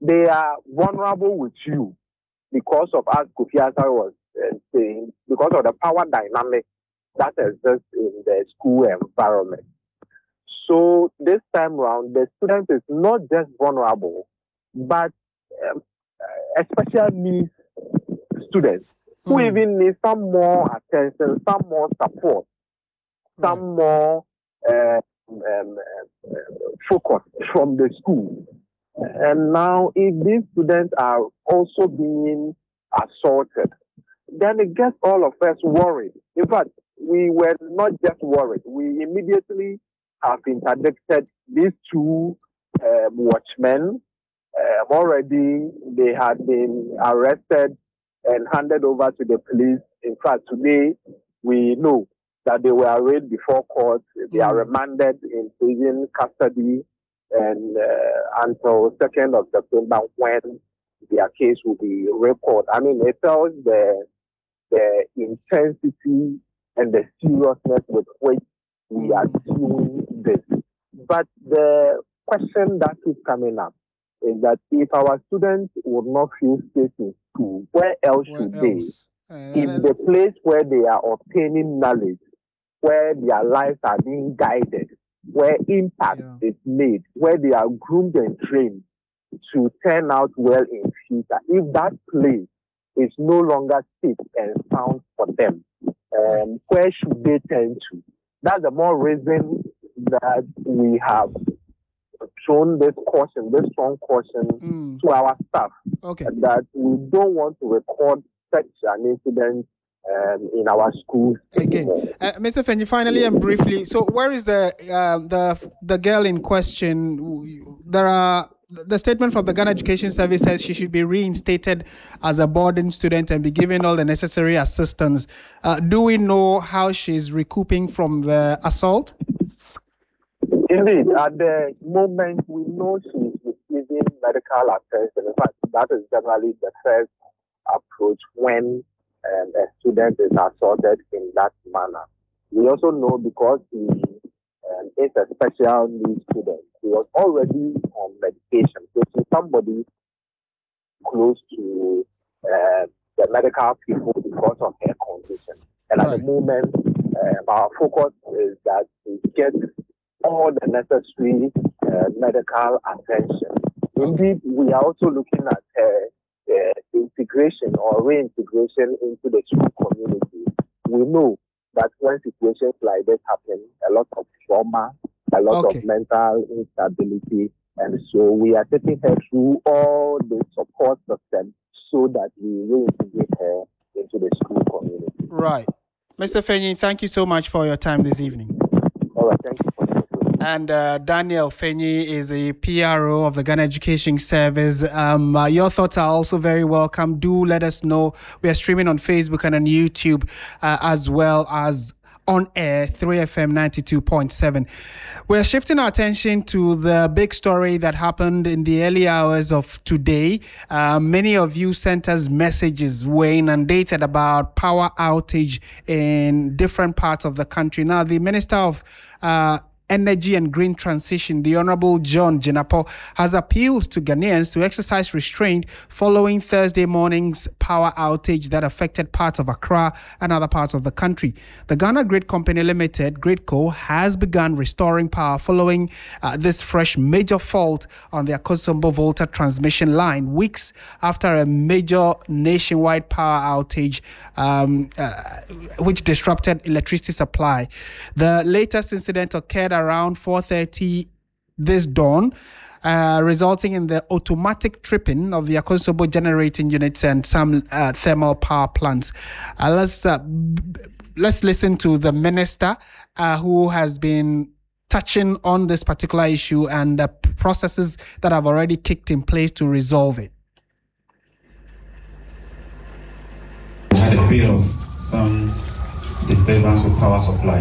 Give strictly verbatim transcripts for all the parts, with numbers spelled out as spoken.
they are vulnerable with you because of, as Kofi Asare was uh, saying, because of the power dynamic that exists in the school environment. So this time around, the student is not just vulnerable, but um, special needs students mm. who even need some more attention, some more support, right. some more uh, um, uh, focus from the school. And now, if these students are also being assaulted, then it gets all of us worried. In fact, we were not just worried. We immediately have interdicted these two um, watchmen. Um, already, they had been arrested and handed over to the police. In fact, today, we know that they were arraigned before court. They mm. are remanded in prison custody and uh, until second of September when their case will be recorded. I mean, it tells the the intensity and the seriousness with which we are doing this. But the question that keeps coming up is that if our students would not feel safe in school, where else where should else? they? Uh, if the place where they are obtaining knowledge, where their lives are being guided, where impact yeah. is made, where they are groomed and trained to turn out well in future, if that place is no longer safe and sound for them, um, where should they turn to? That's the more reason that we have shown this caution, this strong caution mm. to our staff, okay. that we don't want to record such an incident Um, in our schools again. Uh, Mister Fenyi, finally and briefly, so where is the uh, the the girl in question? There are the statement from the Ghana Education Service says she should be reinstated as a boarding student and be given all the necessary assistance. Uh, do we know how she's recouping from the assault? Indeed, at the moment we know she's receiving medical attention. In fact, that is generally the first approach when Um, a student is assaulted in that manner. We also know because he um, is a special needs student, he was already on medication. So she's somebody close to uh, the medical people because of her condition. And right. at the moment, um, our focus is that we get all the necessary uh, medical attention. Indeed, we are also looking at her Uh, integration or reintegration into the school community. We know that when situations like this happen, a lot of trauma, a lot okay. of mental instability, and so we are taking her through all the support system so that we reintegrate her into the school community. Right. Mister Fenyi, thank you so much for your time this evening. All right, thank you. And uh, Daniel Fenyi is the P R O of the Ghana Education Service. Um, uh, your thoughts are also very welcome. Do let us know. We are streaming on Facebook and on YouTube uh, as well as on air, three F M ninety-two point seven. We're shifting our attention to the big story that happened in the early hours of today. Uh, many of you sent us messages. We're inundated about power outage in different parts of the country. Now, the Minister of uh, Energy and Green Transition, the Honorable John Jinapor, has appealed to Ghanaians to exercise restraint following Thursday morning's power outage that affected parts of Accra and other parts of the country. The Ghana Grid Company Limited, GridCo, has begun restoring power following uh, this fresh major fault on the Akosombo Volta transmission line, weeks after a major nationwide power outage um, uh, which disrupted electricity supply. The latest incident occurred around four thirty this dawn, uh, resulting in the automatic tripping of the Akosombo generating units and some uh, thermal power plants. Uh, let's uh, b- let's listen to the minister uh, who has been touching on this particular issue and the processes that have already kicked in place to resolve it. We had a bit of some disturbance with power supply.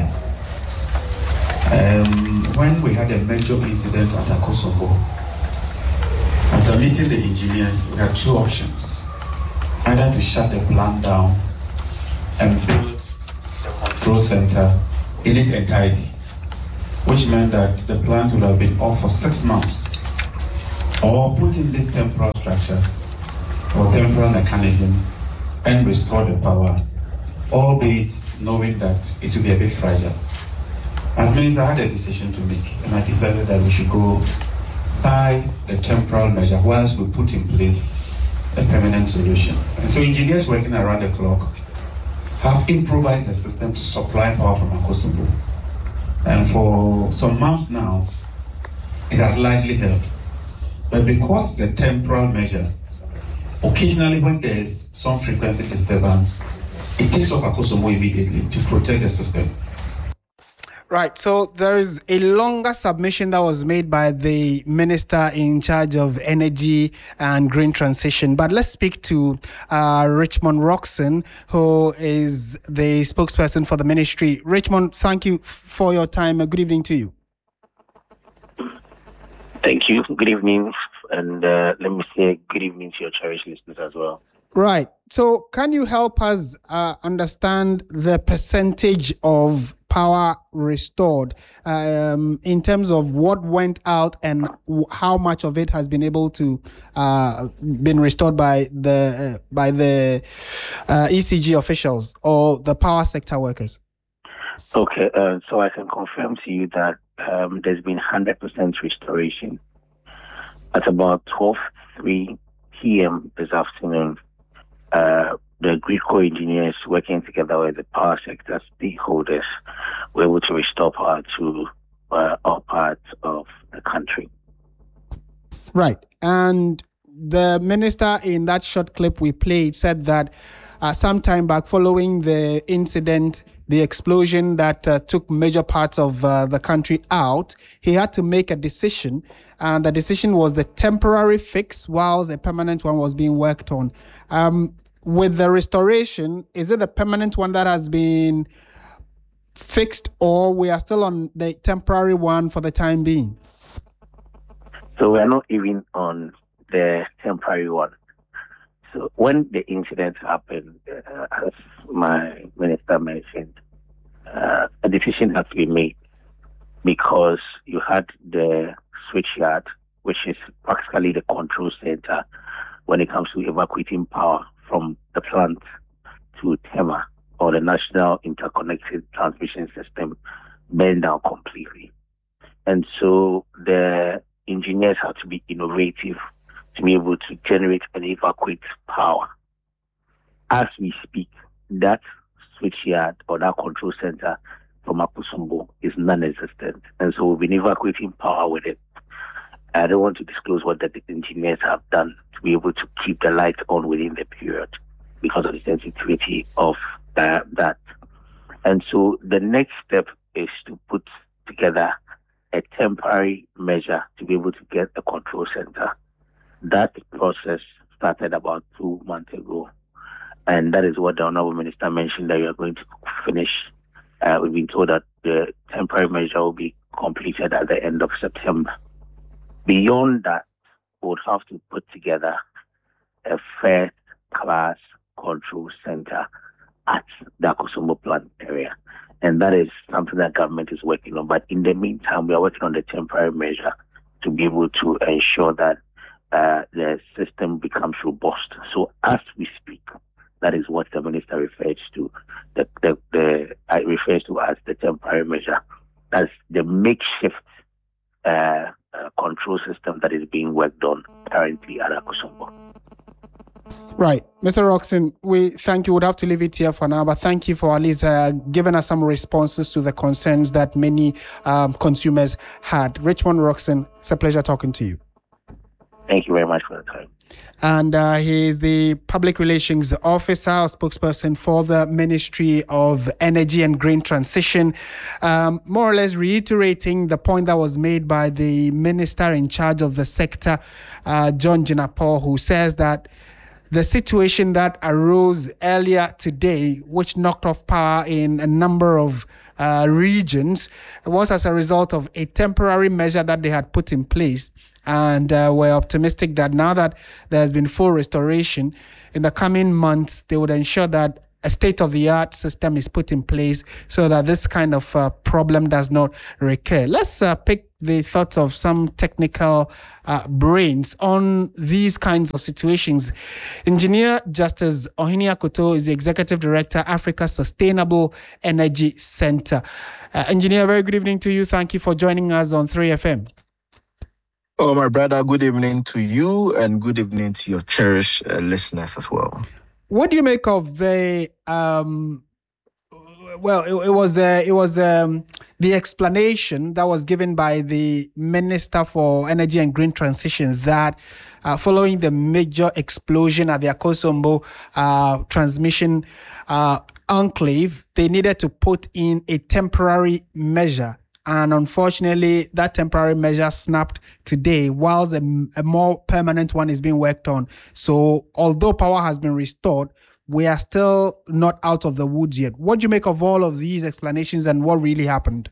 Um, when we had a major incident at Akosombo, after meeting the engineers, we had two options: either to shut the plant down and build the control center in its entirety, which meant that the plant would have been off for six months, or put in this temporal structure or temporal mechanism and restore the power, albeit knowing that it will be a bit fragile. As minister, I had a decision to make, and I decided that we should go by the temporal measure whilst we put in place a permanent solution. And so engineers working around the clock have improvised a system to supply power from Akosombo. And for some months now, it has largely helped. But because it's a temporal measure, occasionally when there's some frequency disturbance, it takes off Akosombo immediately to protect the system. Right, so there is a longer submission that was made by the minister in charge of energy and green transition. But let's speak to uh, Richmond Roxon, who is the spokesperson for the ministry. Richmond, thank you for your time. Good evening to you. Thank you. Good evening. And uh, let me say good evening to your cherished listeners as well. Right. So can you help us uh, understand the percentage of power restored um, in terms of what went out and w- how much of it has been able to uh, been restored by the uh, by the uh, E C G officials or the power sector workers? Okay, uh, so I can confirm to you that um, there's been one hundred percent restoration. At about twelve oh three p.m. this afternoon, uh, the GridCo engineers working together with the power sector stakeholders were able to restore power to uh, all parts of the country. Right. And the minister in that short clip we played said that uh, some time back following the incident, the explosion that uh, took major parts of uh, the country out, he had to make a decision. And the decision was the temporary fix whilst a permanent one was being worked on. Um, with the restoration, is it the permanent one that has been fixed, or we are still on the temporary one for the time being? So we're not even on the temporary one. So when the incident happened, uh, as my minister mentioned, uh, a decision had to be made because you had the switchyard, which is practically the control center when it comes to evacuating power from the plant to TEMA, or the National Interconnected Transmission System, burned down completely. And so the engineers have to be innovative to be able to generate and evacuate power. As we speak, that switchyard or that control center from Akosombo is non-existent. And so we've been evacuating power with it. I don't want to disclose what the engineers have done to be able to keep the light on within the period because of the sensitivity of uh, that. And so the next step is to put together a temporary measure to be able to get a control center. That process started about two months ago. And that is what the Honorable Minister mentioned that we are going to finish. Uh, we've been told that the temporary measure will be completed at the end of September. Beyond that, we would have to put together a first-class control center at the Akosombo plant area. And that is something that government is working on. But in the meantime, we are working on the temporary measure to be able to ensure that uh, the system becomes robust. So as we speak, that is what the minister refers to. The, the, the I refers to as the temporary measure. That's the makeshift uh, uh, control system that is being worked on currently at Akosombo. Right. Mister Roxon, we thank you. We'd have to leave it here for now, but thank you for at least uh, giving us some responses to the concerns that many um, consumers had. Richmond Roxon, it's a pleasure talking to you. Thank you very much for the time. And uh, he is the public relations officer, or spokesperson for the Ministry of Energy and Green Transition, um, more or less reiterating the point that was made by the minister in charge of the sector, uh, John Jinapor, who says that the situation that arose earlier today, which knocked off power in a number of uh, regions, was as a result of a temporary measure that they had put in place. And uh, we're optimistic that now that there has been full restoration, in the coming months, they would ensure that a state-of-the-art system is put in place so that this kind of uh, problem does not recur. Let's uh, pick the thoughts of some technical uh, brains on these kinds of situations. Engineer Justice Ohini Akoto is the Executive Director, Africa Sustainable Energy Center. Uh, Engineer, very good evening to you. Thank you for joining us on three F M. Oh, my brother, good evening to you and good evening to your cherished uh, listeners as well. What do you make of the um, well? It, it was uh, it was um, the explanation that was given by the Minister for Energy and Green Transition that uh, following the major explosion at the Akosombo uh, transmission uh, enclave, they needed to put in a temporary measure. And unfortunately, that temporary measure snapped today, whilst a, a more permanent one is being worked on. So although power has been restored, we are still not out of the woods yet. What do you make of all of these explanations and what really happened?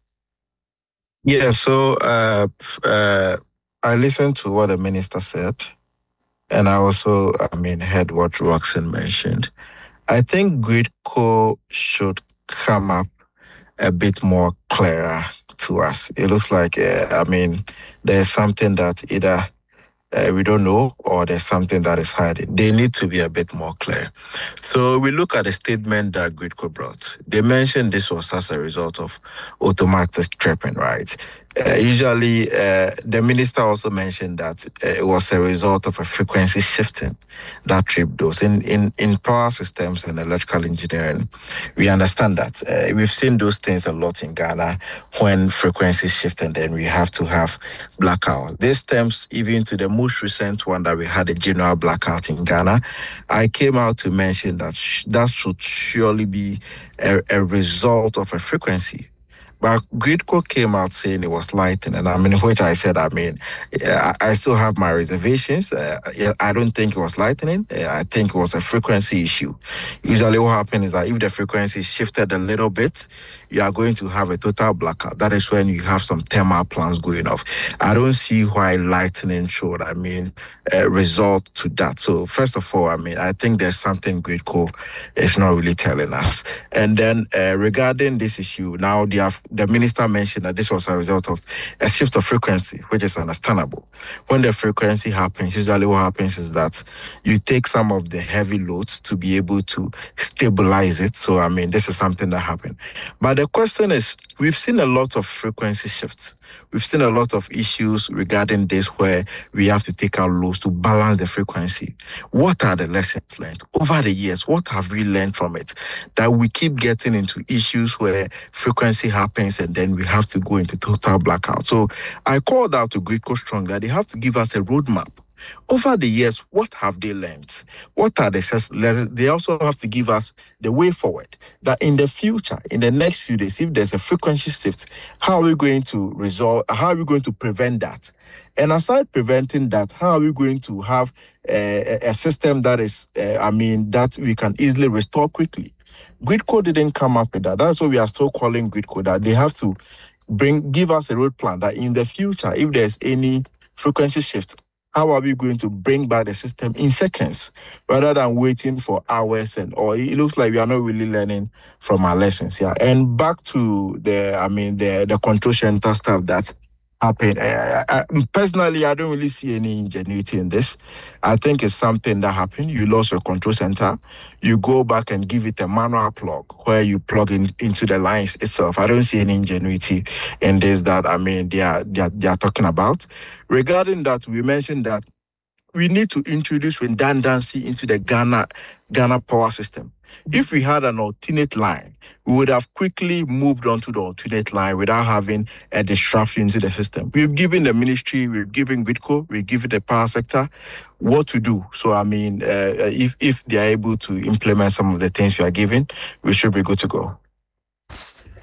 Yeah, so uh, uh, I listened to what the minister said, and I also, I mean, heard what Roxanne mentioned. I think GRIDCO should come up a bit more clearer to us. It looks like, uh, I mean, there's something that either uh, we don't know or there's something that is hiding. They need to be a bit more clear. So we look at the statement that GRIDCO brought. They mentioned this was as a result of automatic tripping, right? Uh, usually, uh, the minister also mentioned that uh, it was a result of a frequency shifting that tripped those. In, in, in power systems and electrical engineering, we understand that. Uh, we've seen those things a lot in Ghana when frequencies shift and then we have to have blackout. This stems even to the most recent one that we had, a general blackout in Ghana. I came out to mention that sh- that should surely be a, a result of a frequency. But GRIDCO came out saying it was lightning, and I mean, which I said, I mean, I, I still have my reservations. Uh, I don't think it was lightning. Uh, I think it was a frequency issue. Usually what happens is that if the frequency shifted a little bit, you are going to have a total blackout. That is when you have some thermal plants going off. I don't see why lightning should, I mean, uh, result to that. So first of all, I mean, I think there's something GRIDCO is not really telling us. And then uh, regarding this issue, now they have the minister mentioned that this was a result of a shift of frequency, which is understandable. When the frequency happens, usually what happens is that you take some of the heavy loads to be able to stabilize it. So, I mean, this is something that happened. But the question is, we've seen a lot of frequency shifts. We've seen a lot of issues regarding this where we have to take our loads to balance the frequency. What are the lessons learned? Over the years, what have we learned from it? That we keep getting into issues where frequency happens and then we have to go into total blackout. So I called out to GRIDCO strong that they have to give us a roadmap. Over the years, what have they learned? What are the, they also have to give us the way forward. That in the future, in the next few days, if there's a frequency shift, how are we going to resolve, how are we going to prevent that? And aside preventing that, how are we going to have a, a system that is, uh, I mean, that we can easily restore quickly? GRIDCO didn't come up with that. That's why we are still calling GRIDCO, that they have to bring, give us a road plan that in the future, if there's any frequency shift, how are we going to bring back the system in seconds rather than waiting for hours? And or it looks like we are not really learning from our lessons. Yeah. And back to the, I mean, the, the control center stuff that happened. I, I, personally, I don't really see any ingenuity in this. I think it's something that happened. You lost your control center. You go back and give it a manual plug where you plug in into the lines itself. I don't see any ingenuity in this that, I mean, they are, they are, they are talking about. Regarding that, we mentioned that we need to introduce redundancy into the Ghana, Ghana power system. If we had an alternate line, we would have quickly moved on to the alternate line without having a disruption into the system. We've given the ministry, we've given GRIDCO, we've given the power sector what to do. So, I mean, uh, if, if they are able to implement some of the things we are giving, we should be good to go.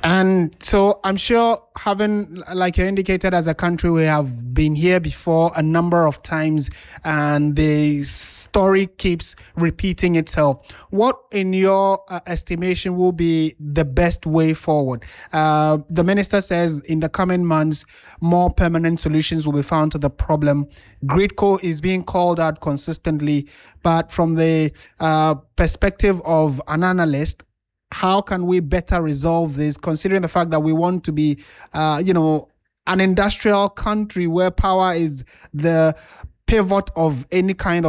And so I'm sure, having, like you indicated, as a country, we have been here before a number of times, and the story keeps repeating itself. What, in your uh, estimation, will be the best way forward? Uh, the minister says in the coming months, more permanent solutions will be found to the problem. GRIDCO is being called out consistently, but from the uh, perspective of an analyst, how can we better resolve this, considering the fact that we want to be, uh, you know, an industrial country where power is the pivot of any kind of